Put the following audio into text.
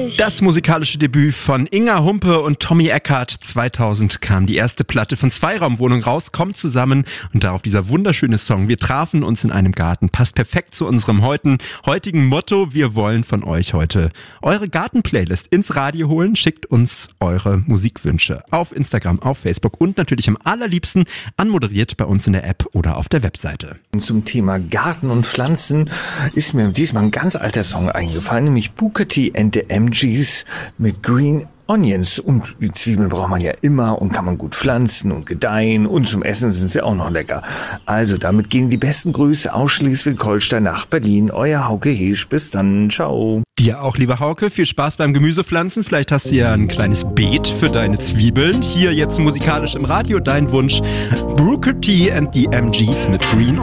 Lustig. Das musikalische Debüt von Inga Humpe und Tommy Eckhardt. 2000 kam die erste Platte von Zweiraumwohnung raus, kommt zusammen und darauf dieser wunderschöne Song. Wir trafen uns in einem Garten. Passt perfekt zu unserem heutigen Motto. Wir wollen von euch heute eure Garten-Playlist ins Radio holen. Schickt uns eure Musikwünsche auf Instagram, auf Facebook und natürlich am allerliebsten anmoderiert bei uns in der App oder auf der Webseite. Zum Thema Garten und Pflanzen ist mir diesmal ein ganz alter Song eingefallen, nämlich Booker T and the MGs mit Green Onions. Und die Zwiebeln braucht man ja immer und kann man gut pflanzen und gedeihen und zum Essen sind sie auch noch lecker. Also damit gehen die besten Grüße aus Schleswig-Holstein nach Berlin. Euer Hauke Heesch. Bis dann. Ciao. Dir auch, lieber Hauke. Viel Spaß beim Gemüsepflanzen. Vielleicht hast du ja ein kleines Beet für deine Zwiebeln. Hier jetzt musikalisch im Radio dein Wunsch. Booker T and the MGs mit Green